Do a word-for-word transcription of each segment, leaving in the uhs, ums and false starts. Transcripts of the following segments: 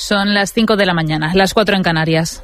Son las cinco de la mañana, las cuatro en Canarias.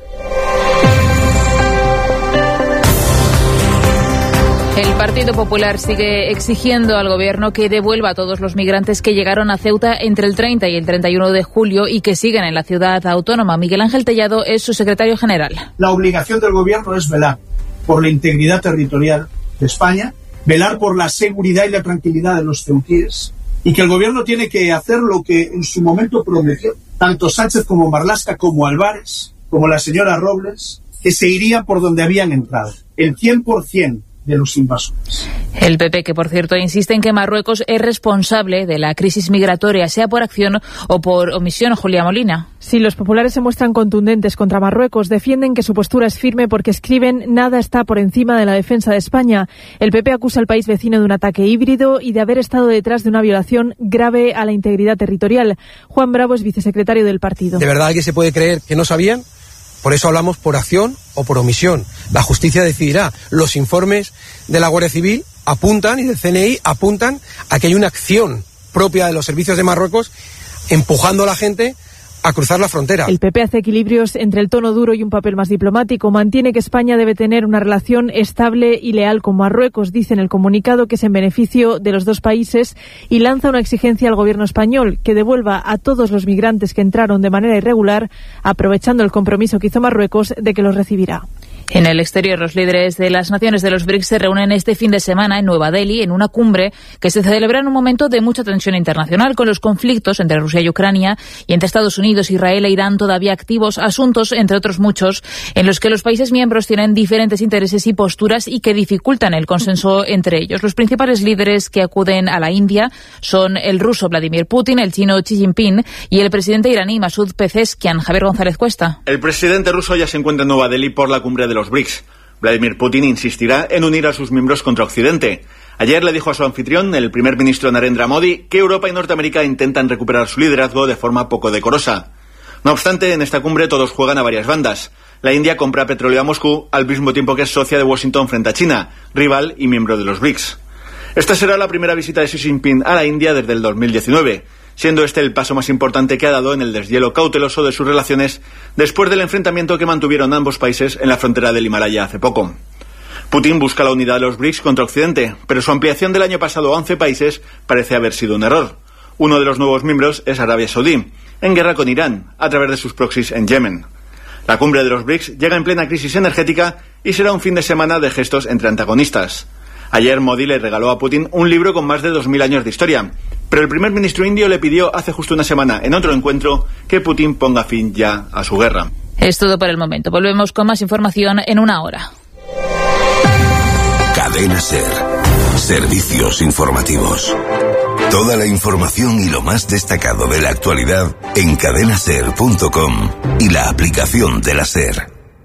El Partido Popular sigue exigiendo al Gobierno que devuelva a todos los migrantes que llegaron a Ceuta entre el treinta y el treinta y uno de julio y que siguen en la ciudad autónoma. Miguel Ángel Tellado es su secretario general. La obligación del Gobierno es velar por la integridad territorial de España, velar por la seguridad y la tranquilidad de los ceutíes, y que el Gobierno tiene que hacer lo que en su momento prometió, tanto Sánchez como Marlaska, como Álvarez, como la señora Robles, que se irían por donde habían entrado, el cien por ciento de los invasores. El P P, que por cierto insiste en que Marruecos es responsable de la crisis migratoria, sea por acción o por omisión. Julia Molina. Sí, los populares se muestran contundentes contra Marruecos. Defienden que su postura es firme porque escriben: nada está por encima de la defensa de España. El P P acusa al país vecino de un ataque híbrido y de haber estado detrás de una violación grave a la integridad territorial. Juan Bravo es vicesecretario del partido. ¿De verdad alguien se puede creer que no sabían? Por eso hablamos por acción o por omisión. La justicia decidirá. Los informes de la Guardia Civil apuntan y del C N I apuntan a que hay una acción propia de los servicios de Marruecos empujando a la gente a cruzar la frontera. El P P hace equilibrios entre el tono duro y un papel más diplomático. Mantiene que España debe tener una relación estable y leal con Marruecos. Dice en el comunicado que es en beneficio de los dos países y lanza una exigencia al gobierno español que devuelva a todos los migrantes que entraron de manera irregular, aprovechando el compromiso que hizo Marruecos de que los recibirá. En el exterior, los líderes de las naciones de los B R I C S se reúnen este fin de semana en Nueva Delhi en una cumbre que se celebra en un momento de mucha tensión internacional, con los conflictos entre Rusia y Ucrania y entre Estados Unidos, Israel e Irán todavía activos, asuntos, entre otros muchos, en los que los países miembros tienen diferentes intereses y posturas y que dificultan el consenso entre ellos. Los principales líderes que acuden a la India son el ruso Vladimir Putin, el chino Xi Jinping y el presidente iraní Masoud Pezeshkian. Javier González Cuesta. El presidente ruso ya se encuentra en Nueva Delhi por la cumbre de los B R I C S. Vladimir Putin insistirá en unir a sus miembros contra Occidente. Ayer le dijo a su anfitrión, el primer ministro Narendra Modi, que Europa y Norteamérica intentan recuperar su liderazgo de forma poco decorosa. No obstante, en esta cumbre todos juegan a varias bandas. La India compra petróleo a Moscú al mismo tiempo que es socia de Washington frente a China, rival y miembro de los B R I C S. Esta será la primera visita de Xi Jinping a la India desde el dos mil diecinueve, siendo este el paso más importante que ha dado en el deshielo cauteloso de sus relaciones después del enfrentamiento que mantuvieron ambos países en la frontera del Himalaya hace poco. Putin busca la unidad de los B R I C S contra Occidente, pero su ampliación del año pasado a once países parece haber sido un error. Uno de los nuevos miembros es Arabia Saudí, en guerra con Irán, a través de sus proxies en Yemen. La cumbre de los B R I C S llega en plena crisis energética y será un fin de semana de gestos entre antagonistas. Ayer Modi le regaló a Putin un libro con más de dos mil años de historia, pero el primer ministro indio le pidió hace justo una semana, en otro encuentro, que Putin ponga fin ya a su guerra. Es todo por el momento. Volvemos con más información en una hora. Cadena SER. Servicios informativos. Toda la información y lo más destacado de la actualidad en cadena ser punto com y la aplicación de la SER.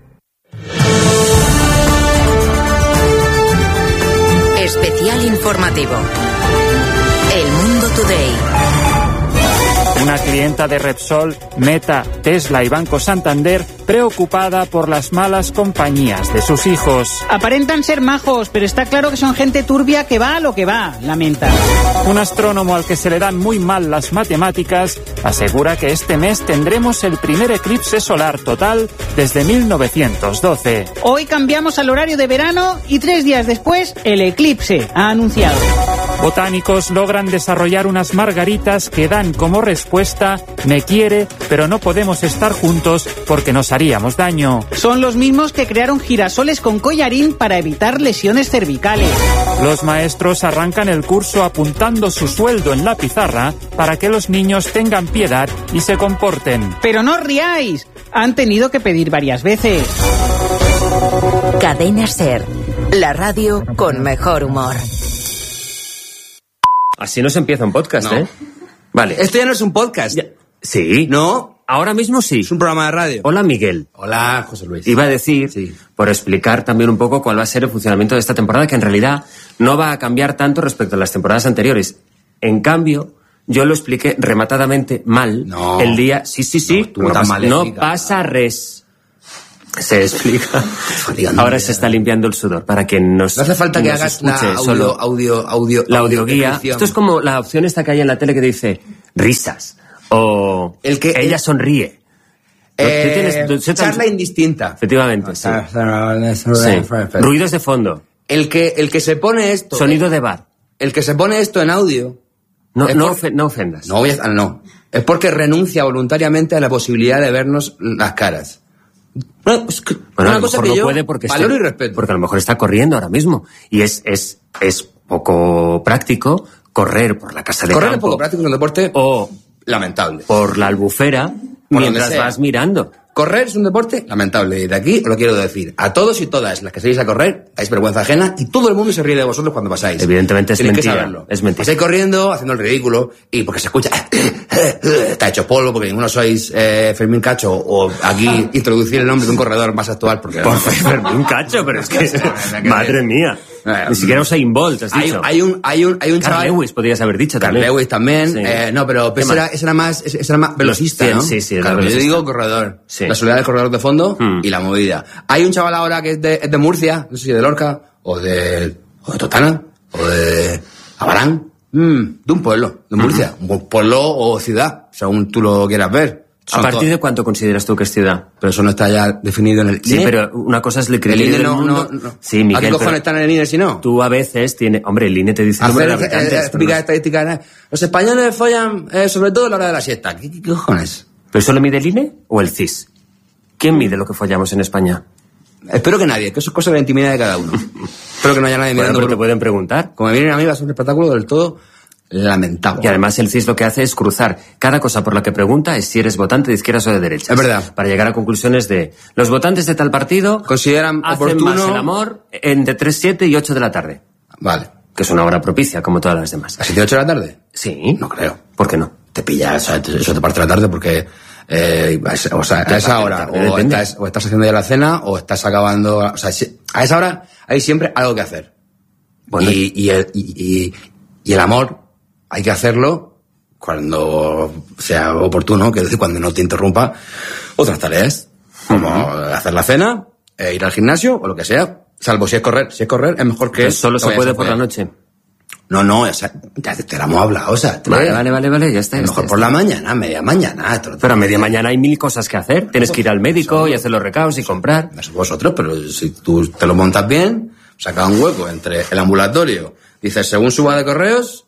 Especial informativo. El Mundo Today. Una clienta de Repsol, Meta, Tesla y Banco Santander preocupada por las malas compañías de sus hijos. Aparentan ser majos, pero está claro que son gente turbia que va a lo que va, lamenta. Un astrónomo al que se le dan muy mal las matemáticas asegura que este mes tendremos el primer eclipse solar total desde mil novecientos doce. Hoy cambiamos al horario de verano y tres días después el eclipse ha anunciado. Botánicos logran desarrollar unas margaritas que dan como respuesta: me quiere, pero no podemos estar juntos porque nos haríamos daño. Son los mismos que crearon girasoles con collarín para evitar lesiones cervicales. Los maestros arrancan el curso apuntando su sueldo en la pizarra para que los niños tengan piedad y se comporten. Pero no os riáis, han tenido que pedir varias veces. Cadena SER, la radio con mejor humor. Así no se empieza un podcast, no. ¿eh? Vale. Esto ya no es un podcast. Ya. Sí. ¿No? Ahora mismo sí. Es un programa de radio. Hola, Miguel. Hola, José Luis. Iba a decir, sí. por explicar también un poco cuál va a ser el funcionamiento de esta temporada, que en realidad no va a cambiar tanto respecto a las temporadas anteriores. En cambio, yo lo expliqué rematadamente mal no. el día... Sí, sí, sí. No, no, pasa, no explica. pasa res. Se explica. Ahora se está limpiando el sudor para que nos No hace falta que nos hagas la audio, solo audio, audio, la audioguía. Esto es como la opción esta que hay en la tele que dice risas o el que ella el... sonríe. Eh, tienes, tú, tú, charla indistinta. Efectivamente, sí. Sí. Ruidos de fondo. El que, el que se pone esto... Sonido de bar. El que se pone esto en audio... No, no, por, ofe, no ofendas. No, voy a, no. Es porque renuncia voluntariamente a la posibilidad de vernos las caras. Bueno, pues, bueno, una a lo cosa mejor que no yo puede porque valoro esté, y respeto. Porque a lo mejor está corriendo ahora mismo. Y es, es, es poco práctico correr por la casa de correr campo. Correr es poco práctico en un deporte o lamentable. Por la albufera por mientras vas mirando. Correr es un deporte lamentable. Y de aquí os lo quiero decir. A todos y todas las que salís a correr, dais vergüenza ajena y todo el mundo se ríe de vosotros cuando pasáis. Evidentemente es Tenéis mentira. Que saberlo. Es mentira. Pasáis corriendo, haciendo el ridículo, y porque se escucha... está hecho polvo, porque ninguno sois eh, Fermín Cacho, o aquí introducir el nombre de un corredor más actual. Porque por Fermín Cacho, pero es que... madre mía. Ni siquiera Usain Bolt, has dicho. Hay, hay un, hay un, hay un Carl chaval... Lewis podrías haber dicho Carl también. Lewis también. Sí. Eh, no, pero ese era, ese era más, ese era más velocista, ¿no? Sí, sí, claro, yo digo corredor. Sí. La soledad del corredor de fondo mm. y la movida. Hay un chaval ahora que es de, es de Murcia, no sé si de Lorca, o de, o de Totana, o de Abarán, mm, de un pueblo, de Murcia. Mm. Un pueblo o ciudad, según tú lo quieras ver. Son ¿A partir todos. de cuánto consideras tú que es ciudad? Pero eso no está ya definido en el I N E. Sí, pero una cosa es el criterio el I N E del no, mundo. No, no. Sí, Miguel, ¿a qué cojones están en el I N E si no? Tú a veces tienes... Hombre, el I N E te dice... Hacer de habitantes, típica no. estadística. Los españoles follan eh, sobre todo a la hora de la siesta. ¿Qué, qué, qué cojones? ¿Pero eso lo mide el I N E o el C I S? ¿Quién mide lo que follamos en España? Espero que nadie, que eso es cosa de la intimidad de cada uno. Espero que no haya nadie mirando. Bueno, pero te pueden preguntar. Como me vienen a mí, va a ser un espectáculo del todo lamentable. Y además el C I S lo que hace es cruzar cada cosa por la que pregunta es si eres votante de izquierdas o de derechas. Es verdad. Para llegar a conclusiones de los votantes de tal partido consideran hacen oportuno más el amor entre tres, siete y ocho de la tarde. Vale. Que es una hora propicia, como todas las demás. ¿A siete y ocho de la tarde? Sí. No creo. ¿Por qué no? Te pillas, o sea, eso te parte de la tarde porque... Eh, o sea, a esa hora o estás, o estás haciendo ya la cena o estás acabando... O sea, a esa hora hay siempre algo que hacer. Bueno, y, y, el, y, y, y el amor hay que hacerlo cuando sea oportuno, que es decir, cuando no te interrumpa otras tareas, como uh-huh. hacer la cena, eh, ir al gimnasio o lo que sea, salvo si es correr. Si es correr es mejor que... Pero solo se puede por la noche. No, no, o sea, ya te la hemos hablado, o sea... Vale, vale, vale, vale, ya está. Ya mejor está, por está. la mañana, media mañana... Pero a media mañana hay mil cosas que hacer. Tienes que ir al médico y hacer los recados y comprar. Eso vosotros, pero si tú te lo montas bien, saca un hueco entre el ambulatorio, dices, según suba de correos,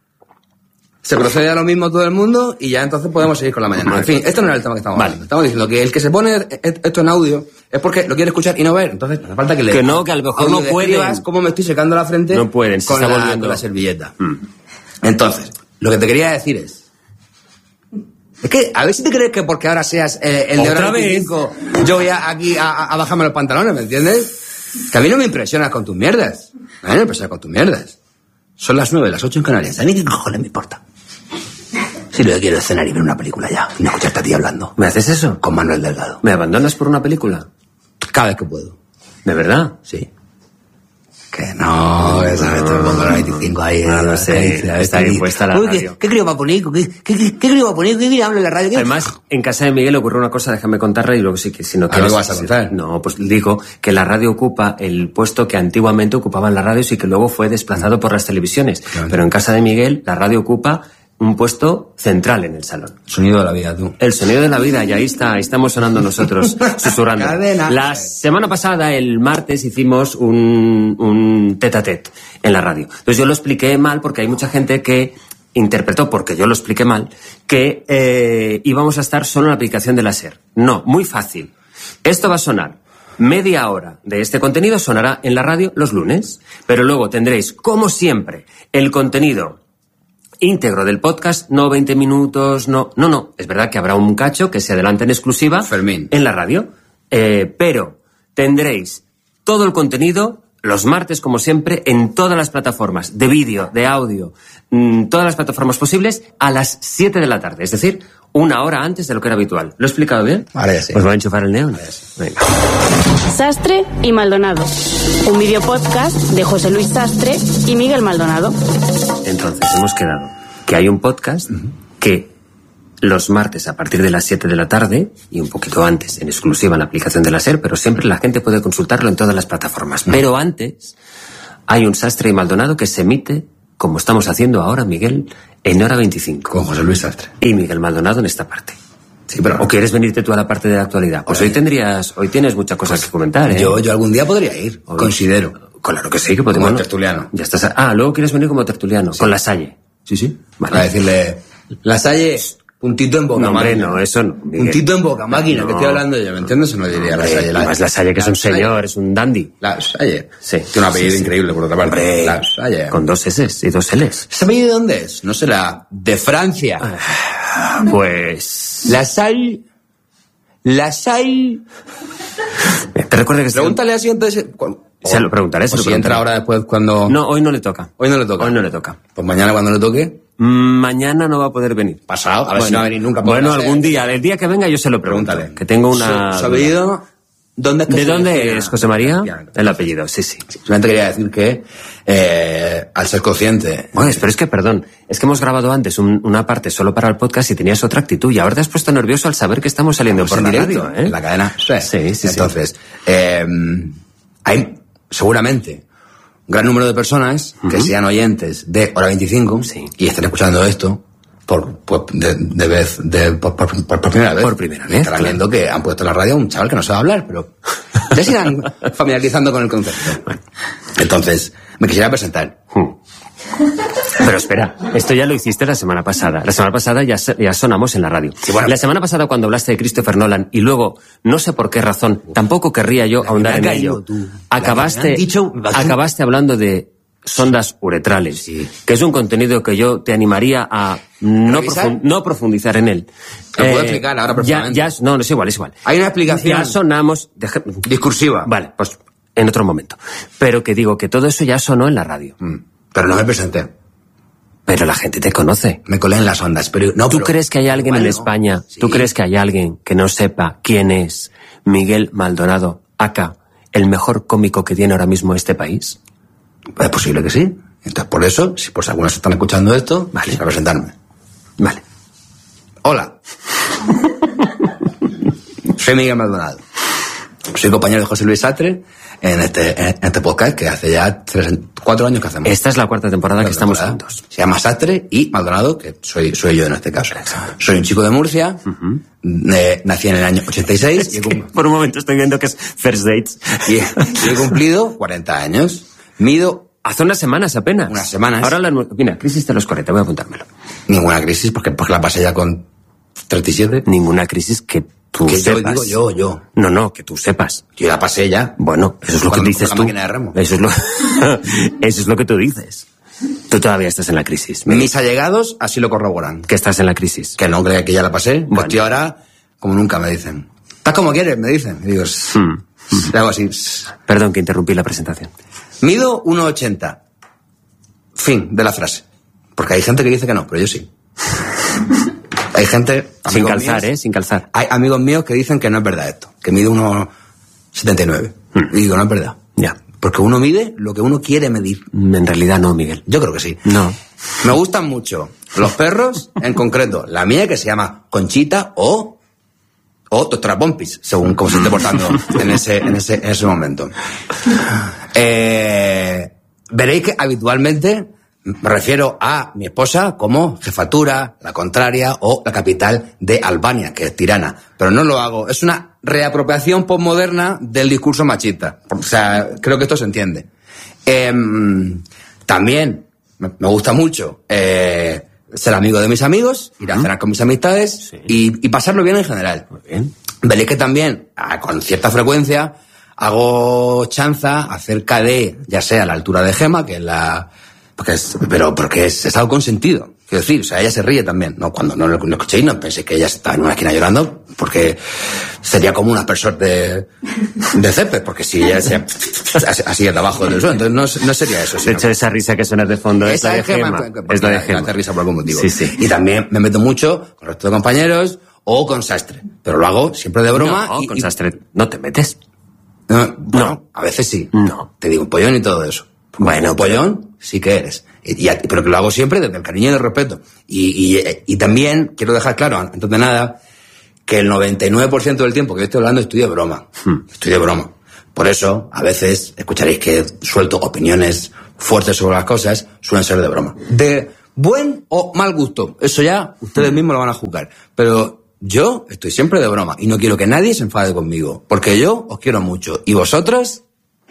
se procede a lo mismo todo el mundo y ya entonces podemos seguir con la mañana. En fin, esto no era el tema que estamos vale. hablando. Estamos diciendo que el que se pone esto en audio es porque lo quiere escuchar y no ver. Entonces, hace falta que le... Que no, que a lo mejor no pueden. Cómo me estoy secando la frente no pueden, se con, está la, volviendo. con la servilleta. Mm. Entonces, lo que te quería decir es... Es que, a ver si te crees que porque ahora seas eh, el de hora veinticinco, yo voy a, aquí a, a bajarme los pantalones, ¿me entiendes? Que a mí no me impresionas con tus mierdas. A mí no me impresionas con tus mierdas. Son las nueve, las ocho en Canarias. A mí qué cojones me importa. Si lo que quiero es cenar y ver una película ya. Y no escucharte a ti hablando. ¿Me haces eso? Con Manuel Delgado. ¿Me abandonas por una película? Cada vez que puedo. ¿De verdad? Sí. Que no, que sabes, te pongo la veinticinco ahí. No, no sé, está ahí puesta la radio. ¿Qué crío paponico? ¿Qué, qué, qué, qué crío paponico? ¿Qué crío habla en la radio? Además, en casa de Miguel ocurrió una cosa, déjame contarla y luego sí que si no quieres... ¿Algo vas a contar? No, pues digo que la radio ocupa el puesto que antiguamente ocupaban las radios y que luego fue desplazado por las televisiones. Claro. Pero en casa de Miguel, la radio ocupa un puesto central en el salón. Sonido de la vida, tú. El sonido de la vida, y ahí está, ahí estamos sonando nosotros, susurrando. Cadena. La semana pasada, el martes, hicimos un, un tete-a-tete en la radio. Entonces yo lo expliqué mal porque hay mucha gente que interpretó, porque yo lo expliqué mal, que eh, íbamos a estar solo en la aplicación de la SER. No, muy fácil. Esto va a sonar. Media hora de este contenido sonará en la radio los lunes, pero luego tendréis, como siempre, el contenido íntegro del podcast, no veinte minutos, no, no, no. Es verdad que habrá un cacho que se adelante en exclusiva Fermín. en la radio, eh, pero tendréis todo el contenido los martes, como siempre, en todas las plataformas de vídeo, de audio, mmm, todas las plataformas posibles a las siete de la tarde, es decir, una hora antes de lo que era habitual. ¿Lo he explicado bien? Vale, sí. Pues voy a enchufar el neón. Venga. Sastre y Maldonado. Un video podcast de José Luis Sastre y Miguel Maldonado. Entonces, hemos quedado que hay un podcast uh-huh. que los martes a partir de las siete de la tarde y un poquito antes en exclusiva en la aplicación de la SER, pero siempre la gente puede consultarlo en todas las plataformas. Uh-huh. Pero antes hay un Sastre y Maldonado que se emite, como estamos haciendo ahora, Miguel, en hora veinticinco. Con José Luis Sastre. Y Miguel Maldonado en esta parte. Sí, pero... ¿O quieres venirte tú a la parte de la actualidad? Pues hoy tendrías, hoy tienes muchas cosas pues que comentar, ¿eh? Yo, yo algún día podría ir, hoy, considero. Claro que sí, que podemos. Como tertuliano. Ya estás. A... Ah, luego quieres venir como tertuliano, sí. Con Lasalle. Sí, sí. Vale. Para decirle, Lasalle, puntito en boca, no, máquina. Hombre, no, eso no. Miguel. Puntito en boca, máquina, no. Que estoy hablando yo, ¿me entiendes? Se lo diría Lasalle. Además, Lasalle, que es un señor, es un dandy. Lasalle. Sí. Tiene un apellido sí, sí. increíble, por otra parte. Lasalle. Con dos S y dos L's. ¿Ese apellido de dónde es? ¿No será de Francia? Ah, pues... Lasalle... Lasalle... Te recuerdo que... Pregúntale así antes... Se lo preguntaré, se o lo si preguntaré. entra ahora después cuando... No, hoy no le toca. Hoy no le toca. Hoy no le toca. Pues mañana cuando le toque... Mañana no va a poder venir. Pasado, a ver bueno, si no va a venir nunca. Bueno, algún ser. día, el día que venga yo se lo pregunto. Pregúntale. Que tengo una... ¿Su apellido? ¿Dónde es que ¿De dónde decía? es, José María? El apellido, sí, sí. Simplemente quería decir que, eh, al ser consciente... Bueno, pero es que, perdón, es que hemos grabado antes un, una parte solo para el podcast y tenías otra actitud y ahora te has puesto nervioso al saber que estamos saliendo Estamos por la directo, radio, ¿eh? En la cadena. Sí, sí, sí. Entonces, sí. Eh, hay seguramente un gran número de personas uh-huh. que sean oyentes de Hora veinticinco sí. y estén escuchando esto por, por de, de vez de por, por, por primera vez. Por primera vez. Estarán viendo que han puesto en la radio a un chaval que no sabe hablar, pero ya se irán familiarizando con el concepto. Bueno. Entonces, me quisiera presentar. Hmm. Pero espera, esto ya lo hiciste la semana pasada. La semana pasada ya, ya sonamos en la radio. Sí, bueno, la semana pasada cuando hablaste de Christopher Nolan y luego, no sé por qué razón, tampoco querrría yo ahondar en ello, tú. acabaste, dicho, acabaste hablando de sondas uretrales, sí. que es un contenido que yo te animaría a no, profund, no profundizar en él. Lo eh, puedo explicar ahora perfectamente. Ya, ya, no, no es igual, es igual. Hay una explicación. Ya sonamos... Deja, discursiva. Vale, pues en otro momento. Pero que digo que todo eso ya sonó en la radio. Mm, pero no me presenté. Pero la gente te conoce. Me colé en las ondas, pero no. ¿Tú pero, crees que hay alguien bueno, en España? Sí. ¿Tú crees que hay alguien que no sepa quién es Miguel Maldonado, aka el mejor cómico que tiene ahora mismo este país? Es posible que sí. Entonces, por eso, si por si algunos están escuchando esto, vale, a presentarme. Vale. Hola. Soy Miguel Maldonado. Soy compañero de José Luis Sastre en este, en este podcast que hace ya tres, cuatro años que hacemos. Esta es la cuarta temporada la que temporada. estamos juntos. Se llama Sastre y Maldonado, que soy, soy yo en este caso. Soy un chico de Murcia, uh-huh. eh, nací en el año ochenta y seis. Es y que por un momento estoy viendo que es First Dates. Y, y he cumplido cuarenta años. Mido... Hace unas semanas apenas. Unas semanas. Ahora la... Mira, crisis de los cuarenta, voy a apuntármelo. Ninguna crisis, porque, porque la pasé ya con treinta y siete. Ninguna crisis que tú que sepas. yo digo yo, yo. No, no, que tú sepas. Yo la pasé ya. Bueno, eso es lo que dices tú. De remo. Eso es lo... eso es lo que tú dices. Tú todavía estás en la crisis. Mis Mira. allegados así lo corroboran. Que estás en la crisis. Que no, que ya la pasé. Bueno. Pues estoy ahora como nunca, me dicen. ¿Estás como quieres? Me dicen. Y digo, hmm. le hago así. Perdón que interrumpí la presentación. Mido uno ochenta. Fin de la frase. Porque hay gente que dice que no, pero yo sí. Hay gente... Sin calzar, míos, ¿eh? Sin calzar. Hay amigos míos que dicen que no es verdad esto. Que mido uno setenta y nueve. Hmm. Y digo, no es verdad. Ya. Porque uno mide lo que uno quiere medir. En realidad no, Miguel. Yo creo que sí. No. Me gustan mucho los perros, en concreto. La mía, que se llama Conchita o... O Doctora Pompis, según cómo se esté portando en ese, en ese, en ese momento. Eh, veréis que habitualmente me refiero a mi esposa como jefatura, la contraria o la capital de Albania, que es Tirana. Pero no lo hago. Es una reapropiación postmoderna del discurso machista. O sea, creo que esto se entiende. Eh, también me, me gusta mucho... Eh, ser amigo de mis amigos, ir a cenar con mis amistades sí. y, y pasarlo bien en general. Muy bien. Veréis que también, con cierta frecuencia, hago chanza acerca de, ya sea la altura de Gema, que es la... Porque es, pero porque es, es algo consentido. Quiero decir, o sea, ella se ríe también. No, cuando no lo escuchéis, no pensé que ella está en una esquina llorando, porque sería como una persona de, de césped, porque si ella se, así de abajo del suelo, entonces no, no sería eso. De hecho, esa risa que suena de fondo es la de Gema. Es la de Gema. Hace risa por algún motivo. Sí, sí. Y también me meto mucho con el resto de compañeros o con Sastre. Pero lo hago siempre de broma. No, y, con Sastre no te metes. No, bueno, no. A veces sí. No. Te digo pollón y todo eso. Bueno, pollón sí que eres. Y, y, pero que lo hago siempre desde el cariño y el respeto. Y, y, y también quiero dejar claro, antes de nada, que el noventa y nueve por ciento del tiempo que yo estoy hablando estoy de broma. Hmm. Estoy de broma. Por eso, a veces, escucharéis que suelto opiniones fuertes sobre las cosas, suelen ser de broma. De buen o mal gusto. Eso ya ustedes mismos lo van a juzgar. Pero yo estoy siempre de broma y no quiero que nadie se enfade conmigo, porque yo os quiero mucho. ¿Y vosotros?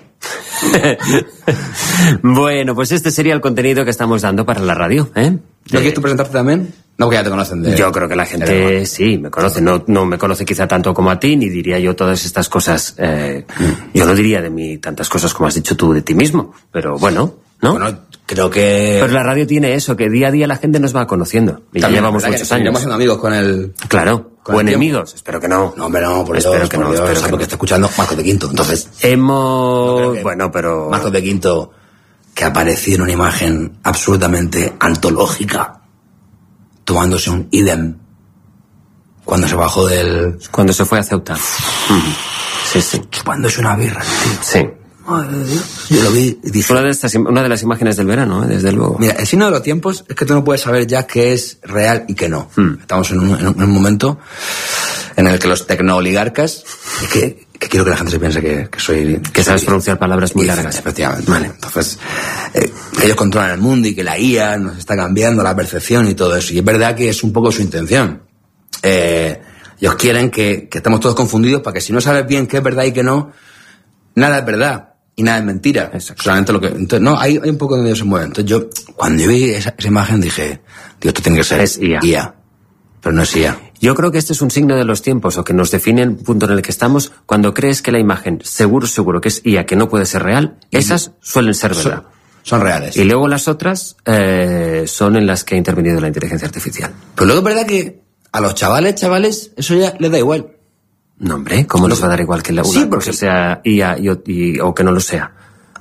Bueno, pues este sería el contenido que estamos dando para la radio, ¿eh? ¿No quieres tú presentarte también? No, porque ya te conocen de... Yo creo que la gente sí me conoce, no, no me conoce quizá tanto como a ti, ni diría yo todas estas cosas, eh, yo no diría de mí tantas cosas como has dicho tú de ti mismo, pero bueno, ¿no? Bueno, creo que... Pero la radio tiene eso, que día a día la gente nos va conociendo, y también, ya llevamos muchos años. Estamos siendo amigos con el... Claro, con o el enemigos, espero que no. No, hombre, no, por espero Dios, que por no, Dios, espero o sea, que porque no. está escuchando Marcos de Quinto, entonces... Hemos... No que, bueno, pero... Marcos de Quinto, que apareció en una imagen absolutamente antológica, tomándose un idem cuando se bajó del... Cuando se fue a Ceuta. Sí, sí. Chupándose una birra, tío. Sí. Madre de Dios. Yo lo vi y dije... Una de, estas, una de las imágenes del verano, ¿eh? Desde luego. Mira, el signo de los tiempos es que tú no puedes saber ya qué es real y qué no. Hmm. Estamos en un, en un momento en el que los tecnooligarcas... Es que, que quiero que la gente se piense que, que soy... Que sabes pronunciar palabras muy largas. Efectivamente. Vale. Entonces, eh, que ellos controlan el mundo y que la I A nos está cambiando la percepción y todo eso. Y es verdad que es un poco su intención. Eh, ellos quieren que, que estemos todos confundidos para que si no sabes bien qué es verdad y qué no, nada es verdad y nada es mentira. Exacto. Solamente lo que... Entonces, no, hay, hay un poco donde ellos se mueven. Entonces yo, cuando yo vi esa, esa imagen dije, Dios, esto tiene que ser es I A. I A. Pero no es I A. Yo creo que este es un signo de los tiempos, o que nos define el punto en el que estamos, cuando crees que la imagen, seguro, seguro que es I A, que no puede ser real, esas suelen ser verdad. Son, son reales. Y luego las otras eh, son en las que ha intervenido la inteligencia artificial. Pero luego es verdad que a los chavales, chavales, eso ya les da igual. No, hombre, ¿cómo les va a dar igual que la una sí, porque cosa sea I A y, y, o que no lo sea?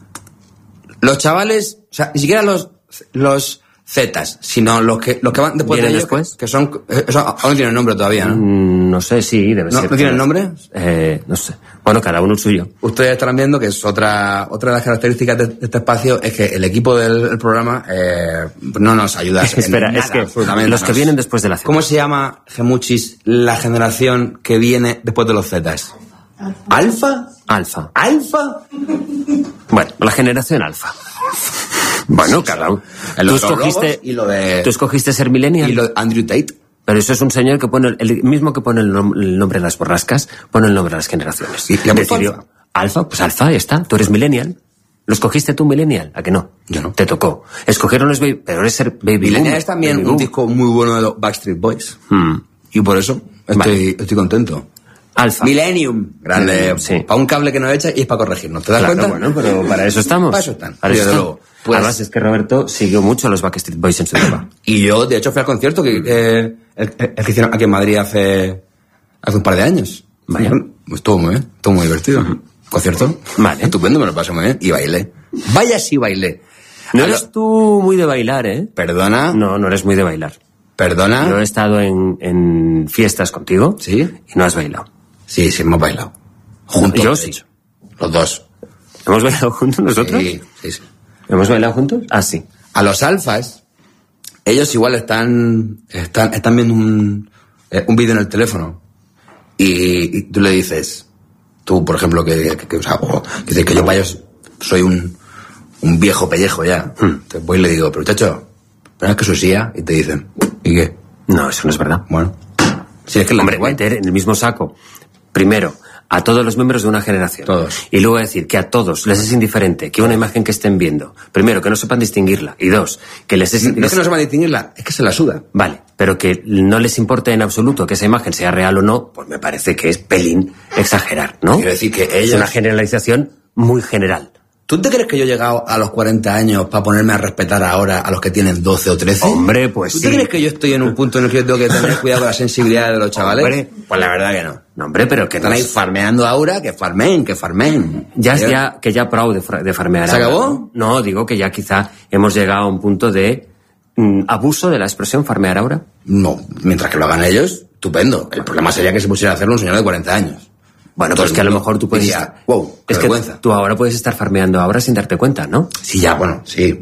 Los chavales, o sea, ni siquiera los... los Zetas, sino los que los que van después de ellos, después? Que, que son... Eso aún no tienen nombre todavía, ¿no? Mm, no sé, sí, debe ¿No, ser. ¿No tienen nombre? Eh, no sé. Bueno, cada uno el suyo. Ustedes estarán viendo que es otra otra de las características de, de este espacio, es que el equipo del, del programa eh, no nos ayuda. Espera, en nada, es que absolutamente los que nos. vienen después de la Z. ¿Cómo se llama, Gemuchis, la generación que viene después de los Zetas? ¿Alfa? Alfa. ¿Alfa? Bueno, la generación alfa. Bueno, cada uno. Tú escogiste, y lo de... tú escogiste ser millennial. Y lo de Andrew Tate. Pero eso es un señor que pone, el mismo que pone el, nom el nombre de las borrascas, pone el nombre de las generaciones. ¿Y la decidió, alfa? Alfa, pues alfa, ya está. Tú eres millennial. ¿Lo escogiste tú millennial? ¿A que no? Yo no. Te tocó. Escogieron los baby, pero eres ser baby Millennial boom, es también baby un boom. disco muy bueno de los Backstreet Boys. Hmm. Y por eso estoy, vale. estoy contento. Alfa. Millennium. Grande. Sí. Para un cable que nos echa y es para corregirnos. ¿Te das claro, cuenta? Bueno, pero para eso estamos. Para eso están. Para eso desde están. luego. Pues, además es que Roberto siguió mucho a los Backstreet Boys en su etapa. Y yo, de hecho, fui al concierto que, eh, el, el que hicieron aquí en Madrid hace, hace un par de años. Vaya. Estuvo muy bien, estuvo muy divertido. Uh-huh. ¿Concierto? Vale. Estupendo, me lo pasé muy bien. Y bailé. Vaya si bailé. No eres lo... tú muy de bailar, ¿eh? ¿Perdona? No, no eres muy de bailar. ¿Perdona? Yo he estado en, en fiestas contigo. ¿Sí? Y no has bailado. Sí, sí, hemos bailado. Juntos. Yo sí. Hecho. Los dos. ¿Hemos bailado juntos nosotros? Sí, sí, sí. ¿Hemos bailado juntos? Ah, sí. A los alfas, ellos igual están, están, están viendo un, eh, un vídeo en el teléfono. Y, y tú le dices, tú, por ejemplo, que, que, que, o sea, o, que, dices que yo para ellos soy un, un viejo pellejo ya. Hmm. Entonces voy y le digo, pero chacho, ¿pero es que soy S I A? Y te dicen, ¿y qué? No, eso no es verdad. Bueno. Si es que hombre, meter en el mismo saco, primero, a todos los miembros de una generación. Todos. Y luego decir que a todos les es indiferente que una imagen que estén viendo, primero, que no sepan distinguirla, y dos, que les es... No, no les... es que no sepan distinguirla, es que se la suda. Vale, pero que no les importe en absoluto que esa imagen sea real o no, pues me parece que es pelín exagerar, ¿no? Quiero decir que ellos... Es una generalización muy general. ¿Tú te crees que yo he llegado a los cuarenta años para ponerme a respetar ahora a los que tienen doce o trece? Hombre, pues ¿Tú sí. te crees que yo estoy en un punto en el que yo tengo que tener cuidado con la sensibilidad de los chavales? Hombre, pues la verdad que no. No, hombre, pero que están ahí farmeando ahora, que farmeen, que farmeen. Ya es ya, que ya prou de, de farmear. ¿Se acabó? No, digo que ya quizá hemos llegado a un punto de mm, abuso de la expresión farmear ahora. No, mientras que lo hagan ellos, estupendo. El problema sería que se pusiera a hacerlo un señor de cuarenta años. Bueno, pues que a lo mejor tú puedes... Diría, wow, qué es vergüenza. Que tú ahora puedes estar farmeando ahora sin darte cuenta, ¿no? Sí, ya, bueno, sí.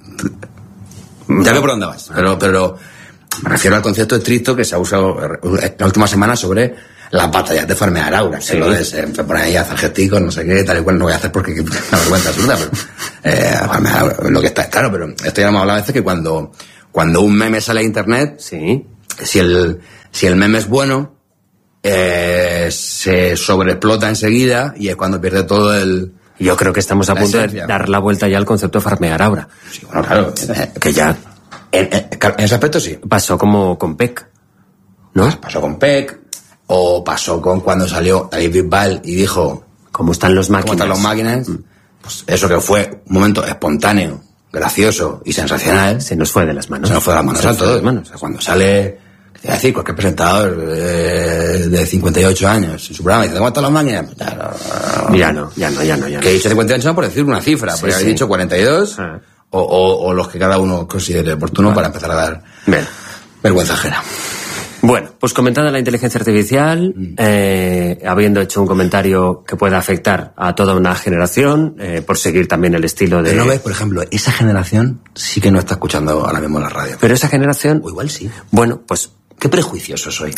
Ya veo por dónde vas. Pero, pero me refiero al concepto estricto que se ha usado en la última semana sobre las batallas de farmear ahora. Sí. Que lo de se ponen ahí a hacer gesticos, no sé qué, tal y cual. No voy a hacer porque es una vergüenza absurda, pero eh, farmear lo que está es claro. Pero esto ya hemos hablado a veces que cuando, cuando un meme sale a internet, sí. si el, Si el meme es bueno, eh, se sobreexplota enseguida y es cuando pierde todo el... Yo creo que estamos a punto esencia. de dar la vuelta ya al concepto de farmear ahora. Sí, bueno, claro. Que ya... En, en, en ese aspecto sí. Pasó como con Peck, ¿no? Pasó con Peck, o pasó con cuando salió David Bisbal y dijo... ¿Cómo están los máquinas? ¿Cómo están los máquinas? Mm. Pues eso que fue un momento espontáneo, gracioso y sensacional. Se nos fue de las manos. Se nos fue de las manos a todos. O sea, cuando sale... Es decir, cualquier presentador eh, de cincuenta y ocho años en su programa dice, ¿cómo están las máquinas? Ya no, ya no, ya no, ya no. Que he dicho cincuenta y ocho por decir una cifra, sí, porque sí. Habéis dicho cuarenta y dos ah. o, o, o los que cada uno considere oportuno vale. Para empezar a dar Bien. vergüenza ajena. Bueno, pues comentada la inteligencia artificial, mm. eh, habiendo hecho un comentario que pueda afectar a toda una generación, eh, por seguir también el estilo de... Pero no ves, por ejemplo, esa generación sí que no está escuchando ahora mismo la radio. Pero esa generación... O igual sí. Bueno, pues... Qué prejuicioso soy.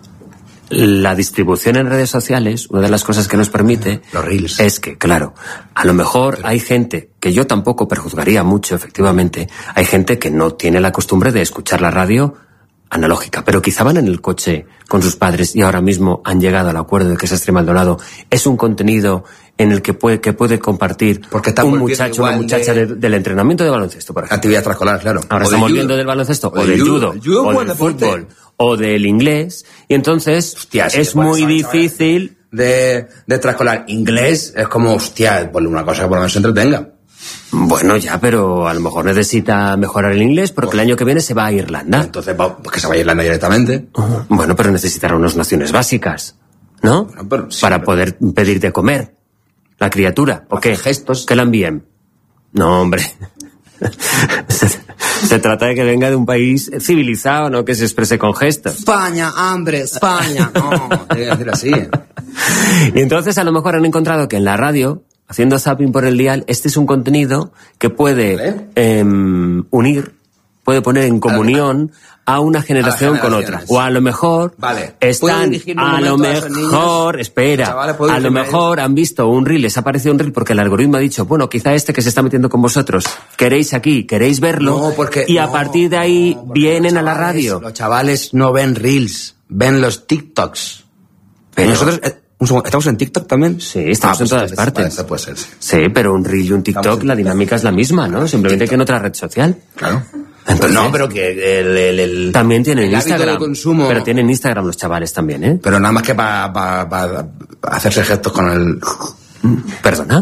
La distribución en redes sociales, una de las cosas que nos permite... Los reels. Es que, claro, a lo mejor Pero... hay gente, que yo tampoco prejuzgaría mucho, efectivamente, hay gente que no tiene la costumbre de escuchar la radio analógica, pero quizá van en el coche con sus padres y ahora mismo han llegado al acuerdo de que Sastre y Maldonado es un contenido en el que puede, que puede compartir un muchacho o una muchacha de... De, del entrenamiento de baloncesto, por ejemplo. Actividad extraescolar, claro. Ahora o estamos viendo del baloncesto, o, o del judo, judo o del fútbol, o del inglés, y entonces hostia, si es muy difícil... De, de extraescolar inglés, es como, hostia, ponle una cosa que por lo menos se entretenga. Bueno, ya, pero a lo mejor necesita mejorar el inglés porque pues, el año que viene se va a Irlanda. Entonces, pues que se vaya a Irlanda directamente. Uh-huh. Bueno, pero necesitará unas nociones básicas, ¿no? Bueno, pero, sí, Para pero... poder pedir de comer. La criatura. ¿O qué? Gestos. Que la envíen. No, hombre. se, se trata de que venga de un país civilizado, no que se exprese con gestos. España, hambre, España. No, tiene que decir así. Y entonces a lo mejor han encontrado que en la radio, haciendo zapping por el dial, este es un contenido que puede ¿Vale? eh, unir, puede poner en comunión a una generación con otra. O a lo mejor vale. están, a lo mejor, espera, chavales, a lo mejor han visto un reel, les ha parecido un reel porque el algoritmo ha dicho, bueno, quizá este que se está metiendo con vosotros, queréis aquí, queréis verlo, no, porque, y a no, partir de ahí no, vienen chavales, a la radio. Los chavales no ven reels, ven los TikToks. Pero nosotros... Eh, Un segundo, ¿estamos en TikTok también? Sí, estamos ah, pues en todas partes. Vale, puede ser, sí. sí, pero un reel y un TikTok, la dinámica es la misma, ¿no? Simplemente TikTok. Que en otra red social. Claro. Entonces, no, pero que el... el, el también tienen el Instagram. Consumo, pero tienen Instagram los chavales también, ¿eh? Pero nada más que para pa, pa, pa hacerse gestos con el... ¿Perdona?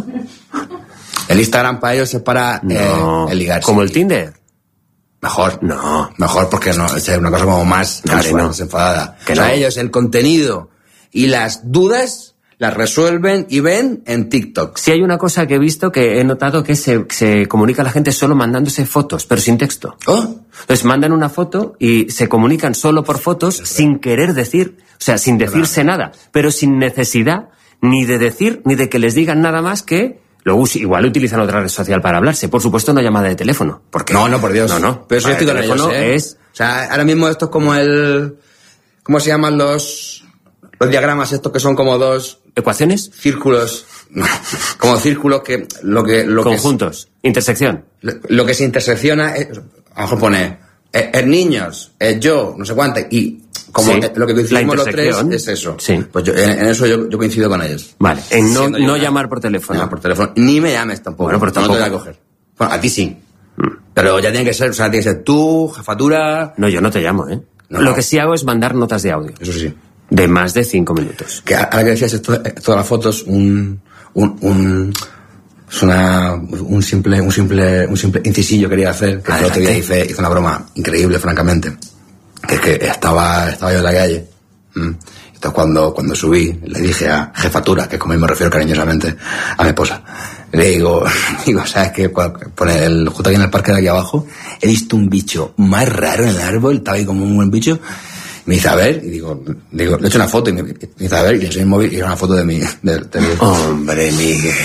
El Instagram para ellos es para no, eh, el ligarse. ¿Como el Tinder? Mejor. No. Mejor porque no, es una cosa como más casual, no. más enfadada. Que para no. ellos el contenido... Y las dudas las resuelven y ven en TikTok. Sí, hay una cosa que he visto que he notado que se, se comunica a la gente solo mandándose fotos, pero sin texto. ¿Oh? Entonces mandan una foto y se comunican solo por fotos sin querer decir, o sea, sin decirse nada, pero sin necesidad ni de decir ni de que les digan nada más que... Luego igual utilizan otra red social para hablarse. Por supuesto, no llamada de teléfono. Porque no, no, por Dios. No, no. Pero eso yo estoy con ellos, ¿eh? Es... O sea, ahora mismo esto es como el... ¿Cómo se llaman los... Los diagramas estos que son como dos... ¿Ecuaciones? Círculos. Como círculos que... lo que lo Conjuntos. Que es, intersección. Lo, lo que se intersecciona... Es, a lo mejor pone... Es, es niños, es yo, no sé cuánto. Y como sí, lo que coincidimos los tres es eso. Sí. Pues yo, en, en eso yo, yo coincido con ellos. Vale. En no, no llamar por teléfono. No, por teléfono. Ni me llames tampoco. Bueno, pero tampoco. No te voy a coger. Bueno, a ti sí. Mm. Pero ya tiene que ser... O sea, tiene que ser tú, jefatura... No, yo no te llamo, ¿eh? No, lo no. que sí hago es mandar notas de audio. Eso sí. De más de cinco minutos. Que ahora que decías esto, todas las fotos, un, un, un, es una, un simple, un simple, un simple incisillo quería hacer, que el otro día hice, hice una broma increíble, francamente. Que es que estaba, estaba yo en la calle. ¿Mm? Entonces cuando, cuando subí, le dije a jefatura, que es como me refiero cariñosamente a mi esposa, le digo, digo, ¿sabes qué? Pone el, justo aquí en el parque de aquí abajo, he visto un bicho más raro en el árbol, estaba ahí como un buen bicho. Me dice, a ver, y digo, digo, le echo una foto y me, me dice, a ver, y le enseño el móvil y era una foto de mi... De, de mi... Hombre, Miguel.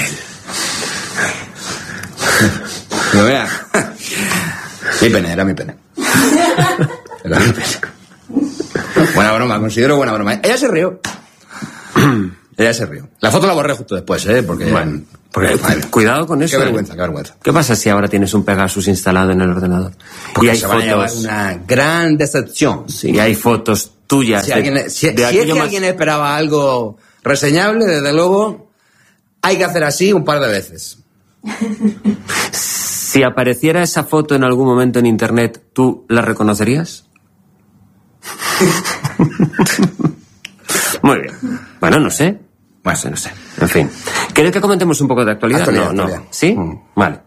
Digo, mira, mi pene, era mi pene. Era mi pene. Buena broma, considero buena broma. Ella se rió. Ella se rió. La foto la borré justo después, ¿eh? Porque... Bueno. Porque, madre, cuidado con eso. Qué vergüenza, qué vergüenza. ¿Qué pasa si ahora tienes un Pegasus instalado en el ordenador? Porque y hay se fotos, van a llevar una gran decepción. Sí, y hay fotos tuyas. Si, de, alguien, si, de si es que más... alguien esperaba algo reseñable, desde luego, hay que hacer así un par de veces. Si apareciera esa foto en algún momento en internet, ¿tú la reconocerías? Muy bien. Bueno, no sé. Bueno, no sé. En fin. ¿Quieres que comentemos un poco de actualidad? actualidad no, actualidad. no. ¿Sí? Mm. Vale.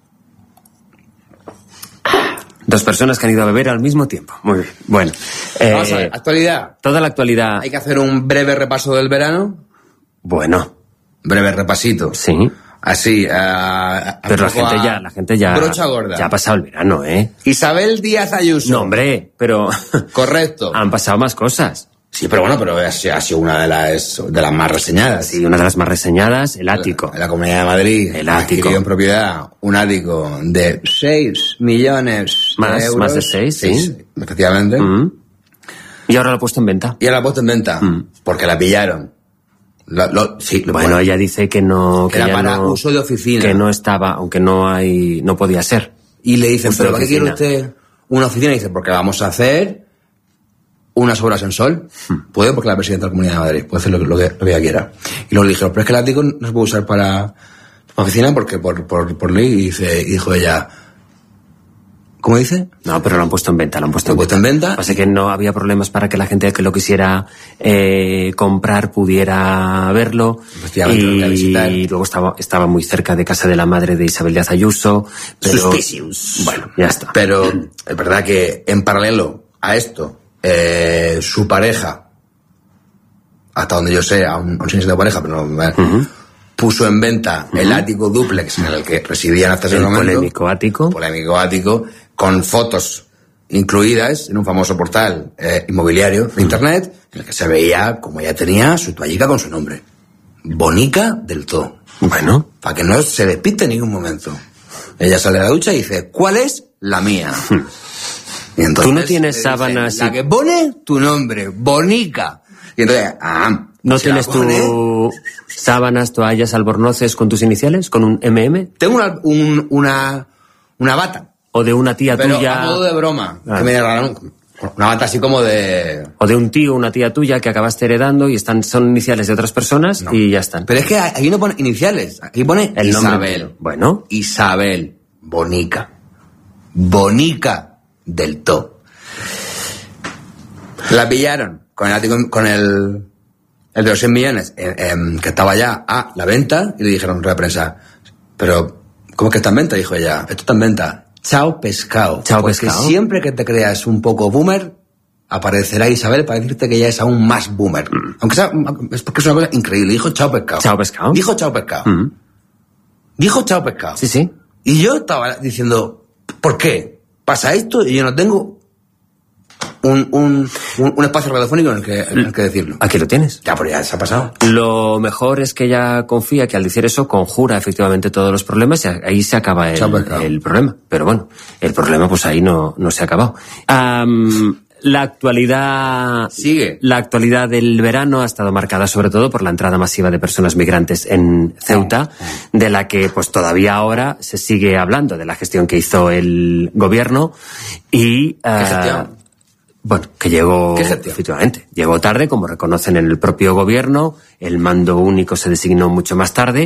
Dos personas que han ido a beber al mismo tiempo. Muy bien. Bueno. Eh, Vamos a ver, actualidad. Toda la actualidad. Hay que hacer un breve repaso del verano. Bueno. Breve repasito. Sí. Así, uh, pero la gente ya, la gente ya, brocha gorda. Ya ha pasado el verano, ¿eh? Isabel Díaz Ayuso. No, hombre, pero... Correcto. Han pasado más cosas. Sí, pero bueno, pero ha sido una de las, de las más reseñadas. Sí, una de las más reseñadas, el ático. En la, la Comunidad de Madrid. El ático. Adquirió en propiedad un ático de seis millones más, de euros. Más de seis, sí. sí efectivamente. Mm. Y ahora lo ha puesto en venta. Y ahora lo ha puesto en venta. Mm. Porque la pillaron. Lo, lo, sí, lo bueno, bueno, ella dice que no... Que, que era para no, uso de oficina. Que no estaba, aunque no hay... No podía ser. Y le dicen, ¿pero para qué quiere usted una oficina? Y dice, porque vamos a hacer unas obras en sol. Hmm. Puede, porque la presidenta de la Comunidad de Madrid puede hacer lo que, lo que, lo que ella quiera. Y luego le dijeron, pero es que el ático no se puede usar para oficina porque por, por, por ley. Y, dice, y dijo ella... ¿Cómo dice? No, pero lo han puesto en venta, lo han puesto, ¿Lo en, puesto venta. en venta. Pasa que no había problemas para que la gente que lo quisiera eh, comprar pudiera verlo. Y, y luego estaba, estaba muy cerca de casa de la madre de Isabel Díaz Ayuso. Pero, Suspicious. Bueno, ya está. Pero es verdad que en paralelo a esto, eh, su pareja, hasta donde yo sé, aún no sé si es de pareja, pero no, uh-huh. puso en venta uh-huh. el ático dúplex en el que residían hasta ese el momento. Polémico ático. Polémico ático, con fotos incluidas en un famoso portal eh, inmobiliario de internet, en el que se veía como ella tenía su toallica con su nombre. Bonica del Tó. Bueno. Para que no se despiste en ningún momento. Ella sale de la ducha y dice, ¿cuál es la mía? Y entonces, ¿tú no tienes sábanas? La que pone tu nombre, Bonica. Y entonces, ah... ¿No tienes tú sábanas, toallas, albornoces con tus iniciales? ¿Con un eme eme? Tengo una, un, una, una bata. O de una tía pero tuya... a modo de broma. Ah. Que me regalaron una bata así como de... O de un tío o una tía tuya que acabaste heredando y están son iniciales de otras personas no. y ya están. Pero es que aquí no pone iniciales. Aquí pone el Isabel. Nombre. Bueno. Isabel. Bonica. Bonica del Tó. La pillaron con el... Con el El de los cien millones, eh, eh, que estaba ya a la venta, y le dijeron a la prensa, pero, ¿cómo es que está en venta? Dijo ella, esto está en venta. Chao pescado. Chao Porque pescado. Siempre que te creas un poco boomer, aparecerá Isabel para decirte que ya es aún más boomer. Mm. Aunque sea, es porque es una cosa increíble. Dijo chao pescado. Chao pescado. Dijo chao pescado. Mm. Dijo chao pescado. Sí, sí. Y yo estaba diciendo, ¿por qué? Pasa esto y yo no tengo Un, un, un, un espacio radiofónico en el, que, en el que decirlo. Aquí lo tienes. Ya, pero ya se ha pasado. Lo mejor es que ella confía que al decir eso conjura efectivamente todos los problemas y ahí se acaba el, el problema. Pero bueno, el problema pues ahí no, no se ha acabado. Um, la actualidad... Sigue. La actualidad del verano ha estado marcada sobre todo por la entrada masiva de personas migrantes en Ceuta, de la que pues todavía ahora se sigue hablando, de la gestión que hizo el gobierno y... ¿Qué uh, gestión? Bueno, que llegó, efectivamente, llegó tarde, como reconocen en el propio gobierno, el mando único se designó mucho más tarde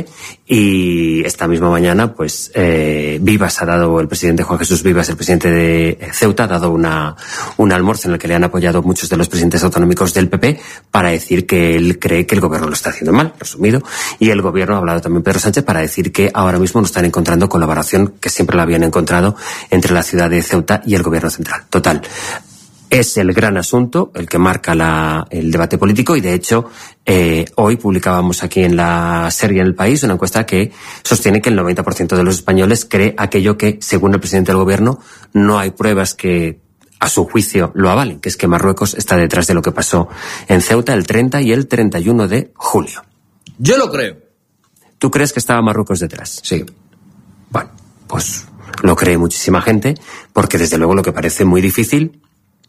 y esta misma mañana, pues, eh, Vivas ha dado, el presidente Juan Jesús Vivas, el presidente de Ceuta, ha dado una, un almuerzo en el que le han apoyado muchos de los presidentes autonómicos del P P para decir que él cree que el gobierno lo está haciendo mal, resumido, y el gobierno ha hablado también Pedro Sánchez para decir que ahora mismo no están encontrando colaboración que siempre la habían encontrado entre la ciudad de Ceuta y el gobierno central. Total. Es el gran asunto, el que marca la, el debate político y de hecho eh, hoy publicábamos aquí en la serie en El País una encuesta que sostiene que el noventa por ciento de los españoles cree aquello que, según el presidente del gobierno, no hay pruebas que a su juicio lo avalen, que es que Marruecos está detrás de lo que pasó en Ceuta el treinta y el treinta y uno de julio. Yo lo creo. ¿Tú crees que estaba Marruecos detrás? Sí. Bueno, pues lo cree muchísima gente porque desde luego lo que parece muy difícil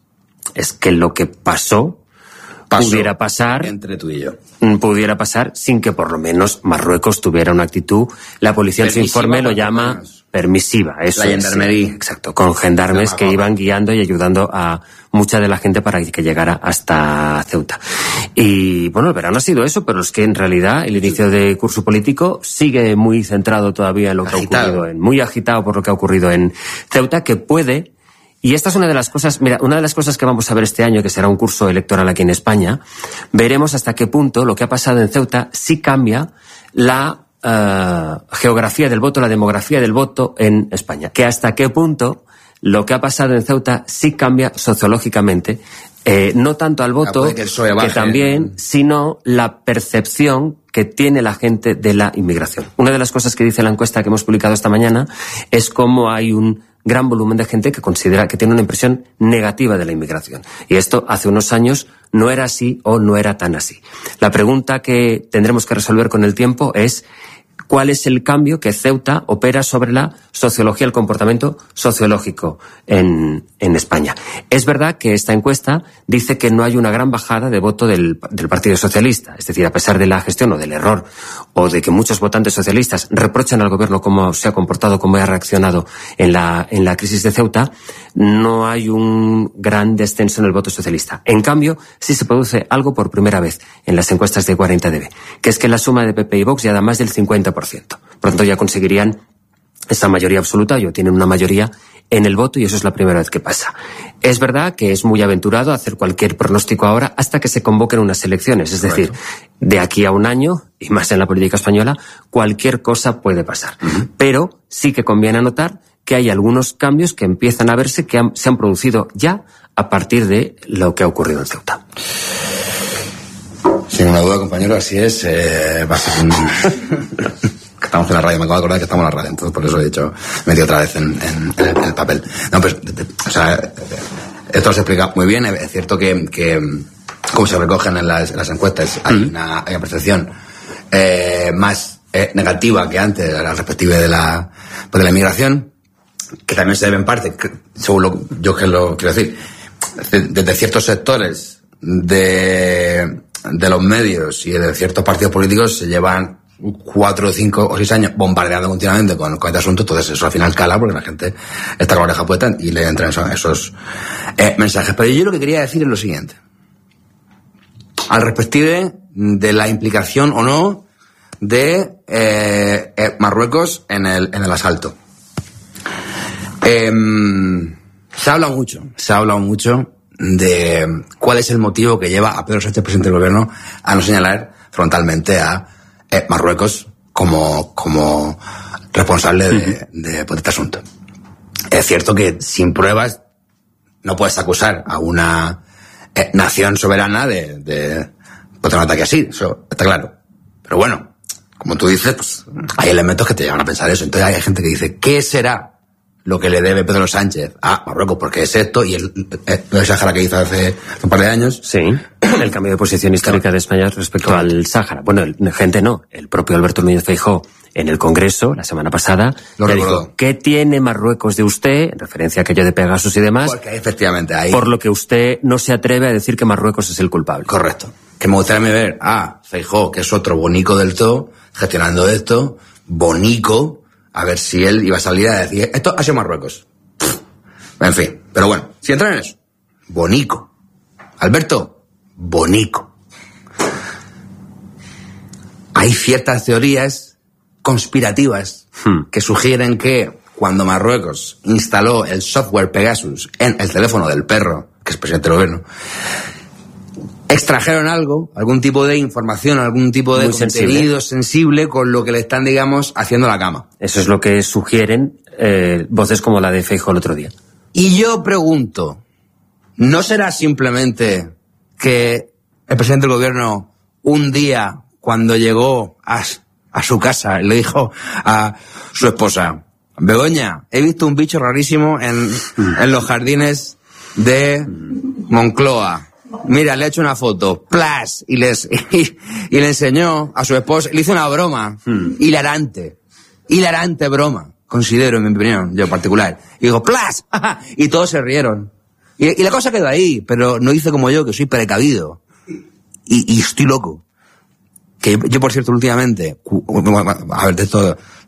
es que lo que pasó, pasó pudiera pasar entre tú y yo. Pudiera pasar sin que por lo menos Marruecos tuviera una actitud. La policía en su informe lo llama permisiva. Eso la gendarmería. Es, exacto, con gendarmes que iban guiando y ayudando a mucha de la gente para que llegara hasta Ceuta. Y bueno, el verano ha sido eso, pero es que en realidad el inicio de curso político sigue muy centrado todavía en lo que agitado. ha ocurrido, en, muy agitado por lo que ha ocurrido en Ceuta, que puede... Y esta es una de las cosas, mira, una de las cosas que vamos a ver este año, que será un curso electoral aquí en España, veremos hasta qué punto lo que ha pasado en Ceuta sí cambia la uh, geografía del voto, la demografía del voto en España. Que hasta qué punto lo que ha pasado en Ceuta sí cambia sociológicamente, eh, no tanto al voto, que, que también, sino la percepción que tiene la gente de la inmigración. Una de las cosas que dice la encuesta que hemos publicado esta mañana es cómo hay un gran volumen de gente que considera que tiene una impresión negativa de la inmigración. Y esto hace unos años no era así o no era tan así. La pregunta que tendremos que resolver con el tiempo es cuál es el cambio que Ceuta opera sobre la sociología, el comportamiento sociológico en, en España. Es verdad que esta encuesta dice que no hay una gran bajada de voto del, del Partido Socialista. Es decir, a pesar de la gestión o del error o de que muchos votantes socialistas reprochan al gobierno cómo se ha comportado, cómo ha reaccionado en la, en la crisis de Ceuta, no hay un gran descenso en el voto socialista. En cambio, sí se produce algo por primera vez en las encuestas de cuarenta D B, que es que la suma de P P y Vox ya da más del cincuenta por ciento. Pronto ya conseguirían esta mayoría absoluta, o tienen una mayoría en el voto, y eso es la primera vez que pasa. Es verdad que es muy aventurado hacer cualquier pronóstico ahora hasta que se convoquen unas elecciones. Es decir, de aquí a un año, y más en la política española, cualquier cosa puede pasar. Uh-huh. Pero sí que conviene anotar que hay algunos cambios que empiezan a verse, que han, se han producido ya a partir de lo que ha ocurrido en Ceuta. Sin una duda, compañero, así es. Eh, va a ser un... Estamos en la radio, me acabo de acordar que estamos en la radio, entonces por eso he dicho, me metí otra vez en, en, en, el, en el papel. No, pues, o sea, esto lo se explica muy bien. Es cierto que, que como se recogen en las, en las encuestas, hay una, hay una percepción eh, más eh, negativa que antes al respecto de la, pues de la inmigración, que también se debe en parte, según lo, yo que lo quiero decir, desde ciertos sectores de, de los medios y de ciertos partidos políticos se llevan cuatro, cinco o seis años bombardeando continuamente con, con este asunto. Entonces eso al final cala porque la gente está con la oreja puesta y le entran esos, esos eh, mensajes. Pero yo lo que quería decir es lo siguiente: al respecto de la implicación o no de eh, eh, Marruecos en el, en el asalto. Eh, se ha hablado mucho, se ha hablado mucho de cuál es el motivo que lleva a Pedro Sánchez, presidente del gobierno, a no señalar frontalmente a eh, Marruecos como, como responsable de, de, de este asunto. Es cierto que sin pruebas no puedes acusar a una eh, nación soberana de, de, de un ataque así, eso está claro. Pero bueno, como tú dices, pues hay elementos que te llevan a pensar eso. Entonces hay gente que dice, ¿qué será lo que le debe Pedro Sánchez a Marruecos? Porque es esto, y el, el, el Sáhara que hizo hace un par de años. Sí, el cambio de posición histórica claro. de España respecto claro. al Sáhara. Bueno, el, gente no, el propio Alberto Núñez Feijóo en el Congreso la semana pasada lo le recordó. Dijo, ¿qué tiene Marruecos de usted? En referencia a aquello de Pegasus y demás. Porque efectivamente hay... Por lo que usted no se atreve a decir que Marruecos es el culpable. Correcto. Que me gustaría ver a Feijóo, que es otro bonico del todo, gestionando esto, bonico, a ver si él iba a salir a decir, esto ha sido Marruecos. Pff, en fin, pero bueno, si entran en eso, bonico. Alberto, bonico. Hay ciertas teorías conspirativas hmm. que sugieren que cuando Marruecos instaló el software Pegasus en el teléfono del perro, que es presidente del gobierno, extrajeron algo, algún tipo de información, algún tipo de Muy contenido sensible. sensible con lo que le están, digamos, haciendo la cama. Eso es lo que sugieren eh, voces como la de Feijóo el otro día. Y yo pregunto, ¿no será simplemente que el presidente del gobierno un día, cuando llegó a, a su casa, le dijo a su esposa, Begoña, he visto un bicho rarísimo en, en los jardines de Moncloa? Mira, le he hecho una foto, ¡plas! Y, les, y, y le enseñó a su esposa, le hizo una broma, hmm. hilarante, hilarante broma, considero, en mi opinión, yo en particular. Y dijo, ¡plas! Y todos se rieron. Y, y la cosa quedó ahí, pero no hice como yo, que soy precavido. Y, y estoy loco. Que yo, por cierto, últimamente, a ver, de esto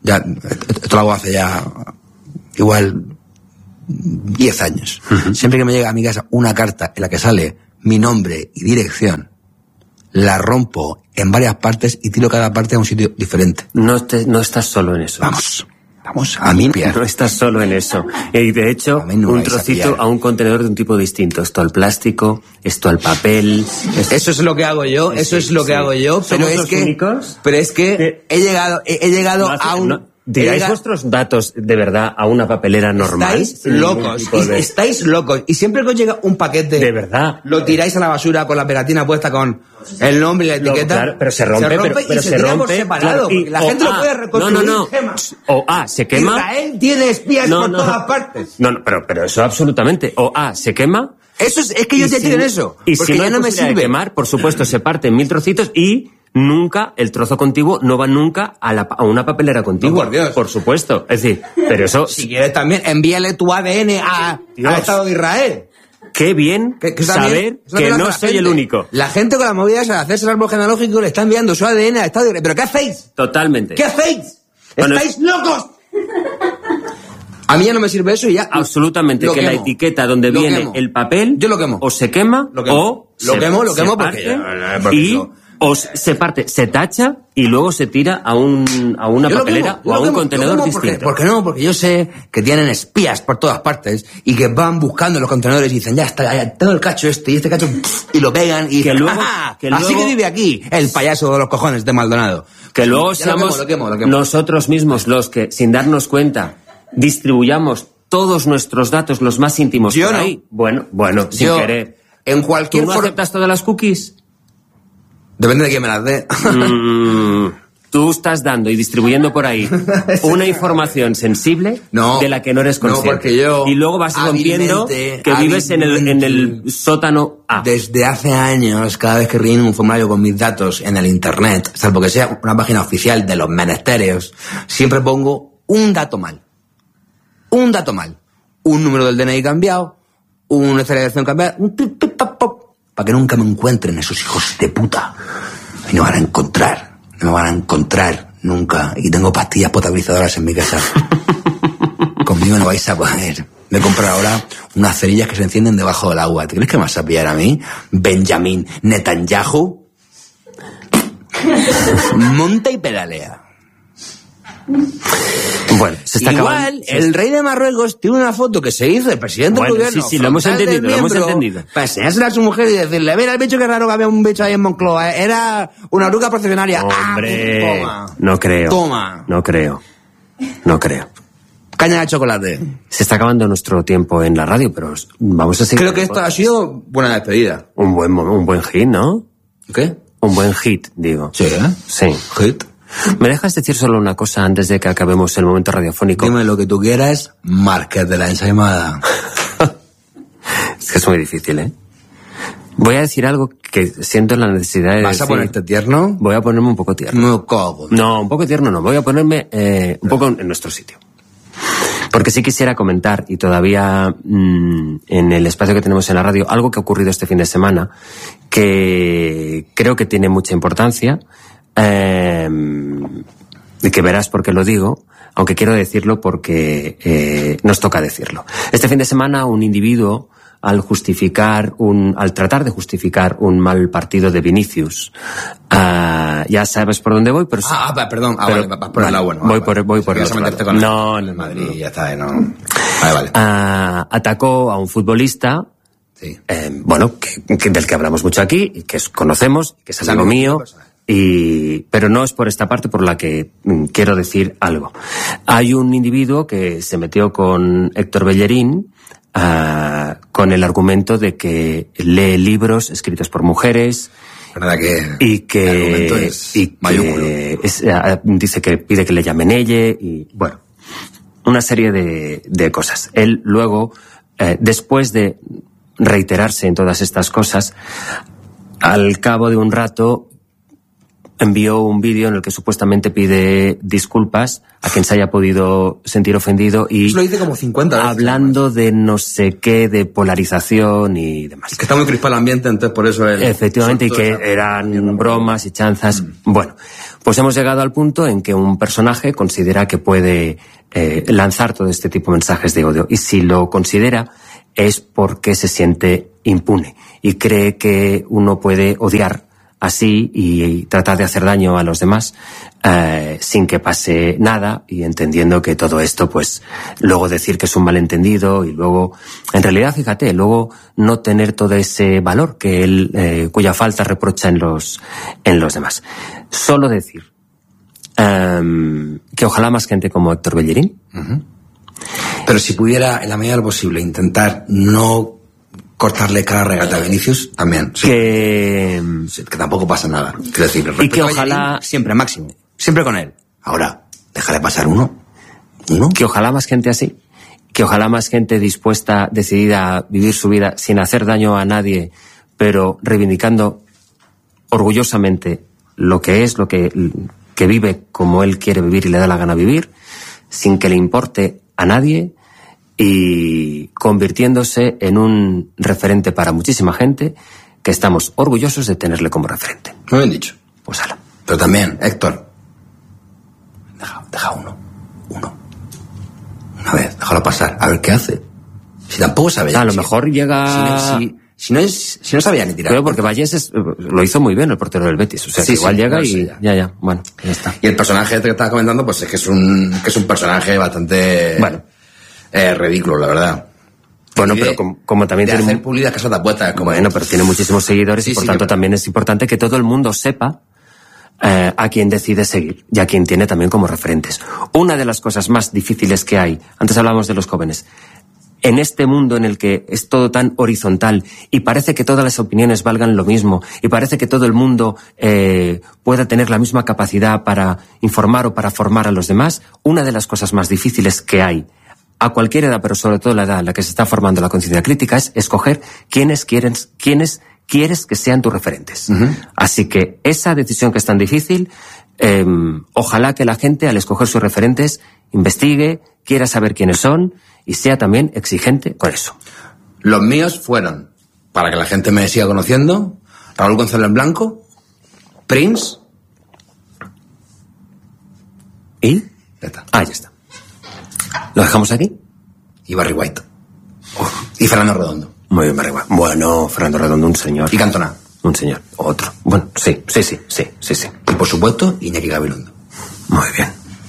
ya, esto lo hago hace ya igual diez años. Uh-huh. Siempre que me llega a mi casa una carta en la que sale mi nombre y dirección, la rompo en varias partes y tiro cada parte a un sitio diferente. No, te, no estás solo en eso. Vamos. Vamos a mí. No estás solo en eso. Y de hecho, no un trocito a, a un contenedor de un tipo distinto. Esto al plástico, esto al papel. Esto... Eso es lo que hago yo, eso sí, es lo sí. que hago yo, pero es que, únicos? pero es que he llegado, he, he llegado no hace, a un... No, ¿Diráis llegado... vuestros datos de verdad a una papelera normal? Estáis locos, de... estáis locos. Y siempre que os llega un paquete... De verdad. Lo tiráis a la basura con la pegatina puesta con el nombre y la etiqueta. No, claro, pero se rompe, se rompe pero, pero y se, se tira rompe. Por separado, Claro, y, la gente A, lo puede reconstruir. No, no, no. O A, se quema. Israel tiene espías no, por no, todas partes. No, no, pero, pero eso absolutamente. O A, se quema. Eso es, es que ellos ya si, tienen eso. Y si no, no me sirve. Quemar, por supuesto, se parte en mil trocitos y nunca, el trozo contiguo no va nunca a, la, a una papelera contigua. No, por Dios. Por supuesto. Es decir, pero eso... Si quieres también, envíale tu A D N a, al Estado de Israel. Qué bien que, que saber que no soy gente. el único. La gente con la movida esa de hacerse el árbol genealógico le está enviando su A D N al Estado de Israel. ¿Pero qué hacéis? Totalmente. ¿Qué hacéis? Bueno, ¡estáis locos! A mí ya no me sirve eso y ya... Absolutamente, que quemo. La etiqueta donde lo viene quemo. el papel... Yo lo quemo. O se quema, lo quemo. o... Lo se, quemo, lo quemo se porque... Parte, no, no, porque y... yo... O se parte, se tacha y luego se tira a un a una yo papelera quemo, o a un quemo, contenedor porque, distinto. Porque no, porque yo sé que tienen espías por todas partes y que van buscando los contenedores y dicen, ya está, ya tengo el cacho este y este cacho, y lo pegan y que luego, ¡ah! que luego, así que vive aquí el payaso de los cojones de Maldonado. Que luego seamos lo quemo, lo quemo, lo quemo. nosotros mismos los que, sin darnos cuenta, distribuyamos todos nuestros datos, los más íntimos, yo por no. ahí. Bueno, bueno, sin yo, querer. En cualquier ¿Tú no for... aceptas todas las cookies? Depende de quién me las dé. mm, tú estás dando y distribuyendo por ahí una información sensible no, de la que no eres consciente. No, porque yo y luego vas rompiendo que vives en el, en el sótano A. Desde hace años, cada vez que relleno un formulario con mis datos en el internet, salvo que sea una página oficial de los menesteres, siempre pongo un dato mal. Un dato mal. Un número del D N I cambiado, una esterilización cambiada, un pip, pip, pop, pop, para que nunca me encuentren esos hijos de puta. Y no van a encontrar, no me van a encontrar nunca. Y tengo pastillas potabilizadoras en mi casa. Conmigo no vais a poder. Me he comprado ahora unas cerillas que se encienden debajo del agua. ¿Te crees que me vas a pillar a mí? Benjamin Netanyahu. Monta y pedalea. Bueno, se está igual acabando. el rey de Marruecos tiene una foto que se hizo del presidente bueno, del gobierno. Sí, sí, lo hemos entendido, lo hemos entendido. Para enseñársela a su mujer y decirle, mira el bicho que raro que había un bicho ahí en Moncloa, era una oruga procesionaria. Hombre, ah, toma. no creo. Toma. No creo. No creo. Caña de chocolate. Se está acabando nuestro tiempo en la radio, pero vamos a seguir. Creo que esto ha sido buena despedida. Un buen, un buen hit, ¿no? ¿Qué? Un buen hit, digo. Sí, ¿eh? Sí. Hit. ¿Me dejas decir solo una cosa antes de que acabemos el momento radiofónico? Dime lo que tú quieras, Márquez de la ensaimada. Es que es muy difícil, ¿eh? Voy a decir algo que siento la necesidad de ¿Vas decir. a ponerte tierno? Voy a ponerme un poco tierno. No, cago. No, un poco tierno no. Voy a ponerme eh, un poco en nuestro sitio. Porque sí quisiera comentar, y todavía mmm, en el espacio que tenemos en la radio, algo que ha ocurrido este fin de semana, que creo que tiene mucha importancia, eh, y que verás por qué lo digo, aunque quiero decirlo porque eh, nos toca decirlo. Este fin de semana un individuo, al justificar un, al tratar de justificar un mal partido de Vinicius, uh, ya sabes por dónde voy, pero ah, ah perdón, ah, pero, vale, vas por el lado bueno. Voy vale, por, voy por el otro lado. Con no, el no, Madrid, no. Ya está, no. Vale, vale. Uh, atacó a un futbolista, sí. eh, bueno, que, que, del que hablamos mucho aquí, y que conocemos, que es sí, amigo mío. Y, pero no es por esta parte por la que mm, quiero decir algo. Hay un individuo que se metió con Héctor Bellerín, Uh, con el argumento de que lee libros escritos por mujeres. ¿Verdad que y que, el argumento es y que es, uh, dice que pide que le llamen ella y bueno, una serie de, de cosas. Él luego, uh, después de reiterarse en todas estas cosas, al cabo de un rato envió un vídeo en el que supuestamente pide disculpas a quien se haya podido sentir ofendido y eso lo dice como cincuenta veces, hablando de no sé qué, de polarización y demás. Es que está muy crispado el ambiente, entonces por eso... El, Efectivamente, y que esa... eran bromas y chanzas. Mm. Bueno, pues hemos llegado al punto en que un personaje considera que puede eh, lanzar todo este tipo de mensajes de odio, y si lo considera es porque se siente impune y cree que uno puede odiar así y, y tratar de hacer daño a los demás eh, sin que pase nada, y entendiendo que todo esto, pues, luego decir que es un malentendido y luego, en realidad, fíjate, luego no tener todo ese valor que él, eh, cuya falta reprocha en los, en los demás. Solo decir eh, que ojalá más gente como Héctor Bellerín. Uh-huh. Pero si pudiera, en la medida de lo posible, intentar no cortarle cada regata a Vinicius, también. Sí. Que... que tampoco pasa nada. Quiero decir, y que ojalá... Siempre máximo. Siempre con él. Ahora, déjale pasar uno. Uno. Que ojalá más gente así. Que ojalá más gente dispuesta, decidida a vivir su vida sin hacer daño a nadie, pero reivindicando orgullosamente lo que es, lo que, que vive como él quiere vivir y le da la gana vivir, sin que le importe a nadie, y convirtiéndose en un referente para muchísima gente que estamos orgullosos de tenerle como referente. Muy bien dicho. Pues ala. Pero también, Héctor, deja, deja uno, uno. Una vez, déjalo pasar, a ver qué hace. Si tampoco sabe... A lo si, mejor llega... Si no, si, si, no es, si no sabía ni tirar. Pero porque Vallés es, lo hizo muy bien, el portero del Betis. O sea, sí, que igual sí, llega no y sé, ya. ya, ya, bueno, ya está. Y el personaje que estaba comentando, pues es que es un, que es un personaje bastante... Bueno. Eh, ridículo, la verdad. Bueno, pero como, como también de tiene... hacer publicidad casa de apuestas. Como... Bueno, pero tiene muchísimos seguidores, sí, y por sí, tanto también es importante que todo el mundo sepa eh, a quién decide seguir y a quién tiene también como referentes. Una de las cosas más difíciles que hay, antes hablábamos de los jóvenes, en este mundo en el que es todo tan horizontal y parece que todas las opiniones valgan lo mismo y parece que todo el mundo eh, pueda tener la misma capacidad para informar o para formar a los demás, una de las cosas más difíciles que hay a cualquier edad, pero sobre todo la edad en la que se está formando la conciencia crítica, es escoger quiénes quieren, quiénes quieres que sean tus referentes. Uh-huh. Así que esa decisión que es tan difícil, eh, ojalá que la gente, al escoger sus referentes, investigue, quiera saber quiénes son y sea también exigente con eso. Los míos fueron, para que la gente me siga conociendo, Raúl González Blanco, Prince y... Ya está. Ah, ya está. ¿Lo dejamos aquí? Y Barry White. Uf. Y Fernando Redondo. Muy bien, Barry White. Bueno, Fernando Redondo, un señor. Y Cantona. Un señor. Otro. Bueno, sí, sí, sí, sí, sí, sí. Y por supuesto, Iñaki Gabilondo. Muy bien.